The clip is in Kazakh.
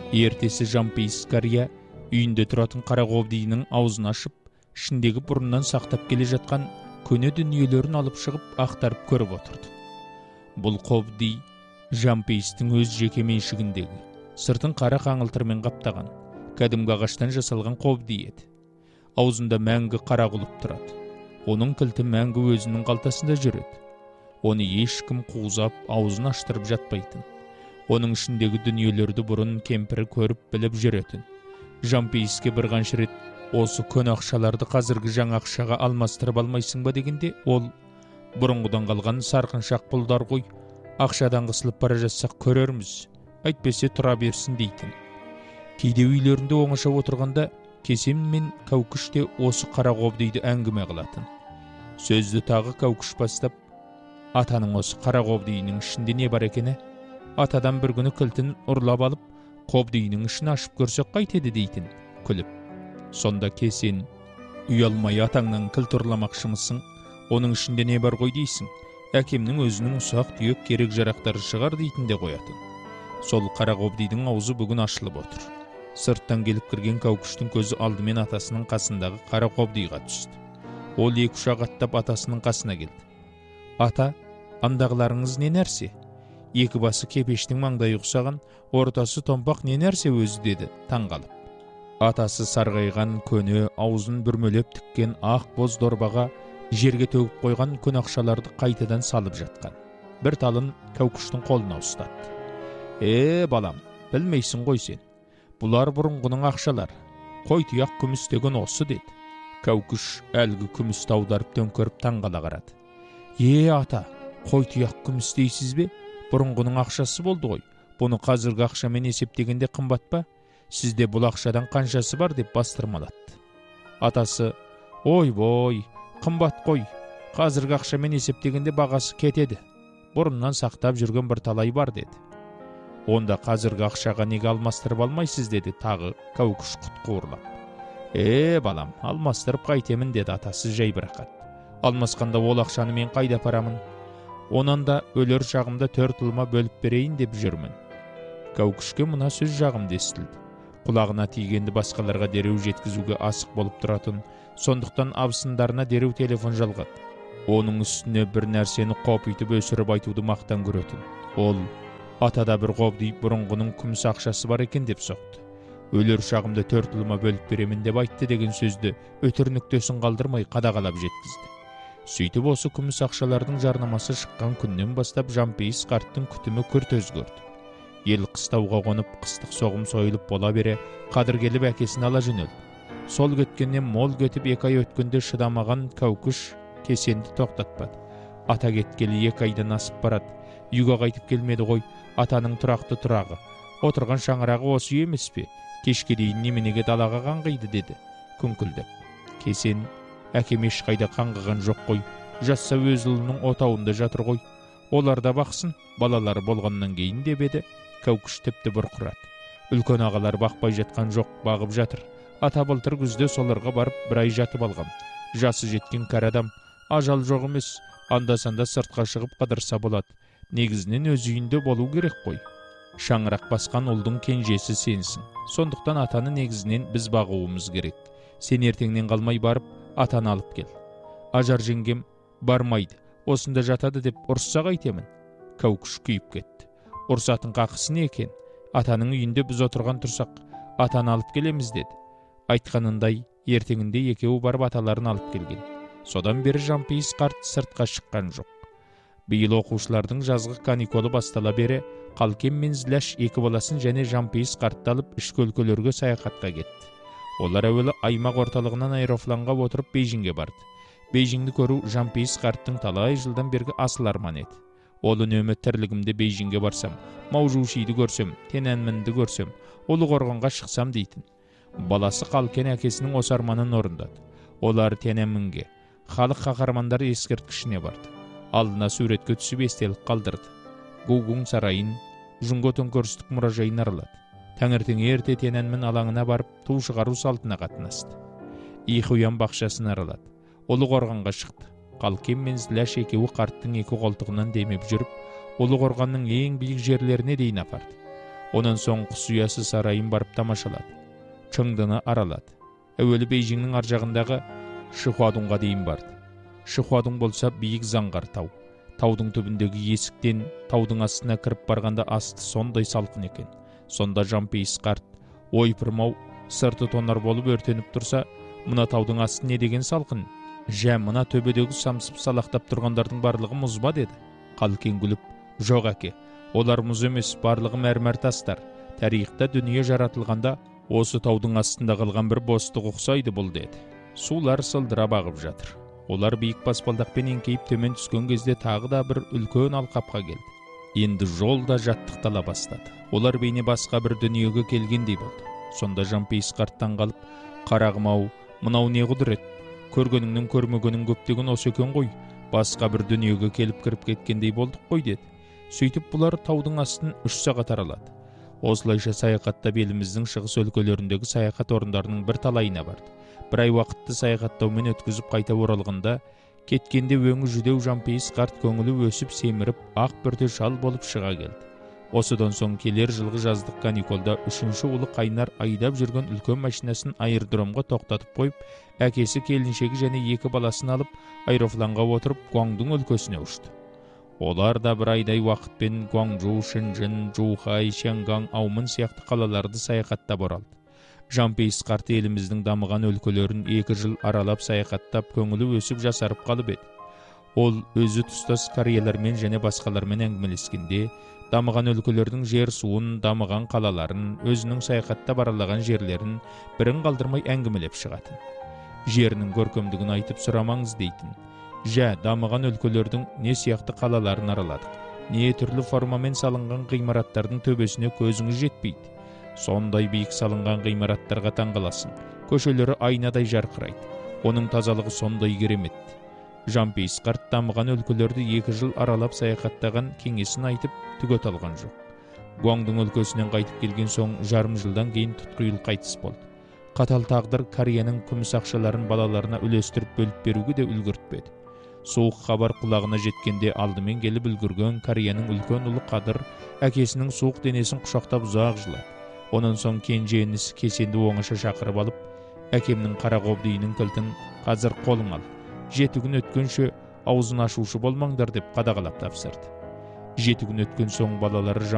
Ертесі жампейіс қария үйінде тұратын қара қобдиының аузын ашып, ішіндегі бұрыннан сақтап келе жатқан көне дүниелерін алып шығып ақтарып көріп отырды. Бұл қобди жампейістің өз жеке меншігіндегі, сыртын қара қаңылтырмен қаптаған, кәдімгі ағаштан жасалған қобди еді. Аузында мәңгі қара құлып тұрады. Оның кілті мәңгі өзінің қалтасында жүреді. Оны ешкім қуызап, аузын аштырып жатпайтын. Оның ішіндегі дүниелерді бұрын кемпірі көріп біліп жүретін. Жампейіске бір қанша рет осы көне ақшаларды қазіргі жаңа ақшаға алмастырып алмайсың ба дегенде, ол бұрынғыдан қалған сарқыншақ пұлдар ғой, ақшадан қысылып бара жатсақ көрерміз, әйтпесе тұра берсін дейтін. Кейде үйлерінде оңаша отырғанда Кесен мен Кәукіш те осы қара қобдиді әңгіме қылатын. Сөзді тағы Кәукіш бастап, атаның осы қара қобдиінің ішінде не бар екені, атадан бір күні кілтін ұрлап алып, қобдиінің ішін ашып көрсек қайтеді дейтін, күліп. Сонда Кесен, ұялмай атаңнан кілт ұрламақшымысың, оның ішінде не бар ғой дейсің, әкемнің өзінің ұсақ түйек керек жарақтары шығар дейтін де қоятын. Сол қара қобдидің аузы бүгін ашылып отыр. Сырттан келіп кірген Кәукіштің көзі алдымен атасының қасындағы қара қобдиға түсті. Ол екі-үш аттап атасының қасына келді. Ата, андағыларыңыз не нәрсе? Екі басы кепештің маңдайы ұқсаған, ортасы томпақ не нәрсе өзі деді таңғалып. Атасы сарғайған көне, аузын бүрмелеп тіккен ақ боз дорбаға жерге төгіп қойған күн ақшаларды қайтадан салып жатқан. Бір талын Кәукіштің қолына ұстатты. Балам, білмейсің ғой сен. Бұлар бұрынғының ақшалар. Қой тұяқ күміс деген осы деді. Кәукіш әлгі күмісті аударып төңкеріп таңғала қарады. Ата, қой тұяқ күміс дейсіз бе? Бұрынғының ақшасы болды ғой. Бұны қазіргі ақшамен есептегенде қымбат па? Сізде бұл ақшадан қаншасы бар деп бастырмалатты. Атасы, ой, қымбат қой. Қазіргі ақшамен есептегенде бағасы кетеді. Бұрыннан сақтап жүрген бір талай бар деді. Онда қазіргі ақшаға неге алмастырып алмайсыз деді тағы Кәукіш құтқуырлап. Балам, алмастырып қайтемін деді атасы жайбарақат. Алмасқанда ол ақшаны мен қайда апарамын? Онан да өлер шағымда 4 ұлыма бөліп берейін деп жүрмін. Кәукішке мына сөз жағымды естілді. Құлағына тигенді басқаларға дереу жеткізуге асық болып тұратын, сондықтан абысындарына дереу телефон жалғады. Оның үстіне бір нәрсені қопитып өсіріп айтуды мақтан көретін. Ол атада бір қобди бұрынғының күміс ақшасы бар екен деп соқты. Өлер шағымда 4 ұлыма бөліп беремін деп айтты деген сөзді өтір нүктесін қалдырмай қадағалап жеткізді. Сөйтіп осы күміс ақшалардың жарнамасы шыққан күннен бастап жампейіс қарттың күтімі күрт өзгерді. Ел қыстауға қонып, қыстық соғым сойылып бола бере, қадыр келіп әкесін ала жөнелді. Сол кеткеннен мол кетіп 2 ай өткенде шыдамаған Кәукіш Кесенді тоқтатпады. Ата кеткелі 2 айдан асып барады. Үйге қайтып келмеді ғой, атаның тұрақты тұрағы. Отырған шаңырағы осы үй емес пе? Кешке дейін неменеге далаға қаңғиды деді, күңкілдеп. Кесен, әкем ешқайда қаңғыған жоқ қой, жатса өз ұлының отауында жатыр ғой. Оларда бақсын, балалары болғаннан кейін деп еді. Кәукіш тіпті бұрқырады. Үлкен ағалар бақпай жатқан жоқ, бағып жатыр. Ата былтыр күзде соларға барып бір ай жатып алғам. Жасы жеткен кәрі адам, ажал жоқ емес, анда-санда сыртқа шығып қыдырса болады. Негізінен өз үйінде болу керек қой. Шаңырақ басқан ұлдың кенжесі сенсің. Сондықтан атаны негізінен біз бағуымыз керек. Сен ертеңнен қалмай барып, атаны алып кел. Ажар жеңгем бармайды, осында жатады деп ұрысса қайтемін. Кәукіш күйіп кетті. Ұрсатын қақысы не екен? Атаның үйінде біз отырған тұрсақ, атаны алып келеміз деді. Айтқанындай, ертеңінде екеуі барып аталарын алып келген. Содан бері жампейіс қарт сыртқа шыққан жоқ. Биыл оқушылардың жазғы каникулы бастала бере, Қалкен мен Зіләш 2 баласын және жампейіс қартты алып ішкі өлкелерге саяхатқа кетті. Олар әуелі аймақ орталығынан аэропланға отырып Бейжіңге барды. Бейжіңді көру жампейіс қарттың талай жылдан бергі асыл арман еді. Ол үнемі тірлігімде Бейжіңге барсам, Маужушиді көрсем, Тяньаньмэнді көрсем, Ұлы Қорғанға шықсам дейтін. Баласы Қалкен әкесінің осы арманын орындады. Олар Тяньаньмэнге, халық қаһармандары ескерткішіне барды. Алдына суретке түсіп естелік қалдырды. Гугун сарайын, Жұңго төңкерістік мұражайын аралады. Таңертең ерте Тяньаньмэн алаңына барып, ту шығару салтына қатынасты. Ихуян бақшасын аралады. Ұлы Қорғанға шықты. Қалкен мен Зіләш екеуі қарттың 2 қолтығынан демеп жүріп, Ұлы Қорғанның ең биік жерлеріне дейін апарды. Онан соң құс ұясы сарайын барып тамашалады. Чыңдыны аралады. Әуелі Бейжіңнің ар жағындағы Шихуадунға дейін барды. Шихуадун болса биік заңғар тау. Таудың түбіндегі есіктен таудың астына кіріп барғанда асты сондай салқын екен. Сонда Жампейіс қарт, ойпырмау, сырты тонар болып өртеніп тұрса, мына таудың асты не деген салқын? Жә, мына төбедегі самсып салақтап тұрғандардың барлығы мұз ба деді. Қалкен күліп, жоқ әке, олар мұз емес, барлығы мәрмәр тастар. Тарихта дүние жаратылғанда осы таудың астында қалған бір бостық ұқсайды бұл деді. Сулар сылдырап ағып жатыр. Олар биік баспалдақпен еңкейіп төмен түскен кезде тағы да бір үлкен алқапқа келді. Енді жол да жаттықтала бастады. Олар бейне басқа бір дүниеге келгендей болды. Сонда Жампейіс қарттан қалып, қарағым-ау, мынау не құдірет? Көргеніңнің көрмегенің көптеген осы екен ғой. Басқа бір дүниеге келіп кіріп кеткендей болдық қой деді. Сөйтіп бұлар таудың астын 3 сағат аралады. Осылайша саяхаттап еліміздің шығыс өлкелеріндегі саяхат орындарының бір талайына барды. Бір ай уақытты саяхаттаумен өткізіп қайта оралғанда, кеткенде өңі жүдеу Жампейіс қарт көңілі өсіп семіріп, ақ бірде шал болып шыға келді. Осыдан соң келер жылғы жаздық каникулда 3-ші ұлы Қайнар айдап жүрген үлкен машинасын аэродромға тоқтатып қойып, әкесі келіншегі және 2 баласын алып, аэропланға отырып, Гуаңдың өлкесіне ұшты. Олар да бір айдай уақытпен Гуаңжу, Шэньчжэн, Жухай, Шянгаң, Аумын сияқты қалаларды саяхаттап оралды. Жампейіс қарт еліміздің дамыған өлкелерін 2 жыл аралап саяхаттап, көңілі өсіп жасарып қалып еді. Ол өзі тұстас кореялармен және басқалармен әңгімелескенде, дамыған өлкелердің жер суын, дамыған қалаларын, өзінің саяхаттап аралаған жерлерін бірін қалдырмай әңгімелеп шығатын. Жерінің көркемдігін айтып сұрамаңыз дейтін. Жә, дамыған өлкелердің не сияқты қалаларын араладық, не түрлі формамен салынған ғимараттардың төбесіне көзіңіз жетпейді. Сондай биік салынған ғимараттарға таңғаласың. Көшелері айнадай жарқырайды. Оның тазалығы сондай керемет. Жампейіс қарт дамыған өлкелерді 2 жыл аралап саяхаттаған кеңесін айтып түгет алған жоқ. Гуаңдың өлкесінен қайтып келген соң жарым жылдан кейін тұтқиыл қайтыс болды. Қатал тағдыр Кореяның күміс ақшаларын балаларына үлестіріп бөліп беруге де үлгертпеді. Суық хабар құлағына жеткенде алдымен келіп үлгірген Кореяның үлкен ұлы Қадыр әкесінің суық денесін құшақтап ұзақ жылады. Онан соң кенже інісі Кесенді оңаша шақырып алып, әкемнің қара қобдиының кілтін қазір қолың ал. 7 күн өткенше аузын ашушы болмаңдар деп қадағалап тапсырды. 7 күн өткен соң балалары